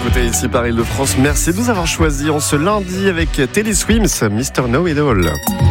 écoutez ici par Île-de-France. Merci de nous avoir choisis en ce lundi avec Teddy Swims, Mr. Know It All.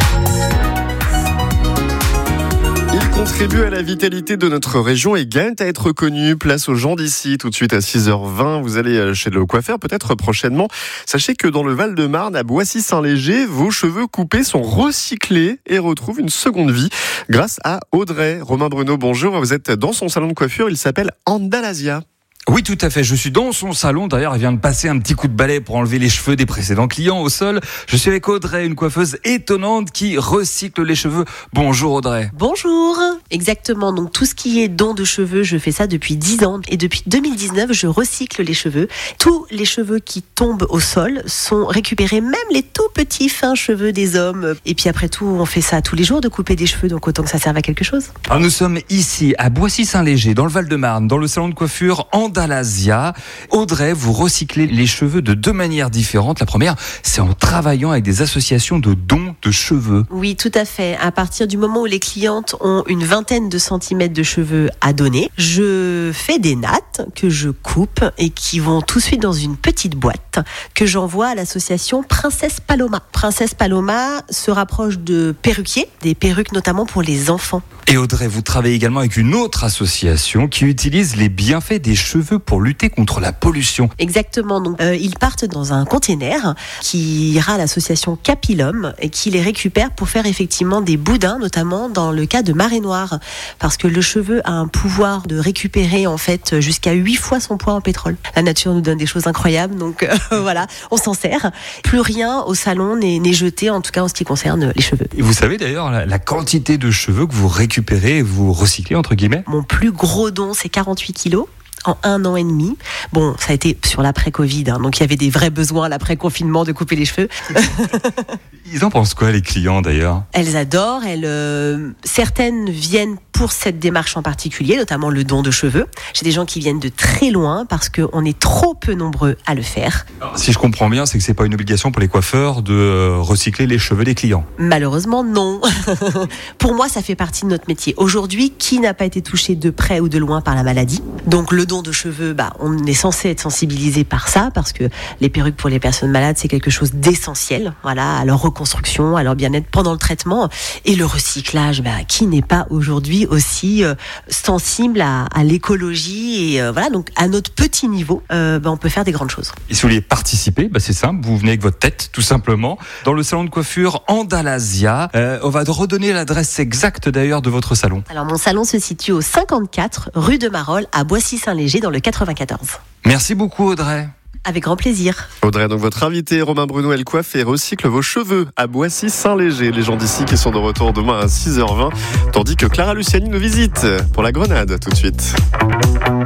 Il contribue à la vitalité de notre région et gagne à être connu. Place aux gens d'ici. Tout de suite à 6h20, vous allez chez le coiffeur, peut-être prochainement. Sachez que dans le Val-de-Marne, à Boissy-Saint-Léger, vos cheveux coupés sont recyclés et retrouvent une seconde vie grâce à Audrey. Romain Bruno, bonjour. Vous êtes dans son salon de coiffure. Il s'appelle Andalasia. Oui, tout à fait. Je suis dans son salon. D'ailleurs, elle vient de passer un petit coup de balai pour enlever les cheveux des précédents clients au sol. Je suis avec Audrey, une coiffeuse étonnante qui recycle les cheveux. Bonjour Audrey. Bonjour. Exactement. Donc tout ce qui est don de cheveux, je fais ça depuis 10 ans. Et depuis 2019, je recycle les cheveux. Tous les cheveux qui tombent au sol sont récupérés, même les tout petits fins cheveux des hommes. Et puis après tout, on fait ça tous les jours de couper des cheveux. Donc autant que ça serve à quelque chose. Alors, nous sommes ici à Boissy-Saint-Léger, dans le Val-de-Marne, dans le salon de coiffure Andalasia. Audrey, vous recyclez les cheveux de deux manières différentes. La première, c'est en travaillant avec des associations de dons de cheveux. Oui, tout à fait. À partir du moment où les clientes ont une vingtaine de centimètres de cheveux à donner, je fais des nattes que je coupe et qui vont tout de suite dans une petite boîte que j'envoie à l'association Princesse Paloma. Princesse Paloma se rapproche de perruquiers, des perruques notamment pour les enfants. Et Audrey, vous travaillez également avec une autre association qui utilise les bienfaits des cheveux pour lutter contre la pollution. Exactement. Donc, ils partent dans un container qui ira à l'association Capilum et qui les récupère pour faire effectivement des boudins, notamment dans le cas de marée noire. Parce que le cheveu a un pouvoir de récupérer en fait jusqu'à 8 fois son poids en pétrole. La nature nous donne des choses incroyables, donc voilà, on s'en sert. Plus rien au salon n'est jeté, en tout cas en ce qui concerne les cheveux. Et vous savez d'ailleurs la quantité de cheveux que vous récupérez et vous recyclez entre guillemets? Mon plus gros don, c'est 48 kilos. En 1 an et demi. Bon, ça a été sur l'après-Covid, donc il y avait des vrais besoins à l'après-confinement de couper les cheveux. Ils en pensent quoi les clients d'ailleurs? Elles adorent, certaines viennent pour cette démarche en particulier, notamment le don de cheveux. J'ai des gens qui viennent de très loin parce qu'on est trop peu nombreux à le faire. Alors, si je comprends bien, c'est que c'est pas une obligation pour les coiffeurs de recycler les cheveux des clients. Malheureusement, non. Pour moi, ça fait partie de notre métier. Aujourd'hui, qui n'a pas été touché de près ou de loin par la maladie? Donc le don de cheveux, on est censé être sensibilisé par ça, parce que les perruques pour les personnes malades, c'est quelque chose d'essentiel, voilà, à leur reconstruction, à leur bien-être pendant le traitement. Et le recyclage, qui n'est pas aujourd'hui aussi sensible à l'écologie et voilà, donc à notre petit niveau, on peut faire des grandes choses. Et si vous voulez participer, c'est simple, vous venez avec votre tête, tout simplement, dans le salon de coiffure Andalasia. On va redonner l'adresse exacte d'ailleurs de votre salon. Alors mon salon se situe au 54 rue de Marolles à Boissy-Saint-Léger dans le 94. Merci beaucoup Audrey. Avec grand plaisir. Audrey, donc votre invité, Romain Bruno, elle coiffe et recycle vos cheveux à Boissy-Saint-Léger. Les gens d'ici qui sont de retour demain à 6h20, tandis que Clara Luciani nous visite pour la Grenade tout de suite.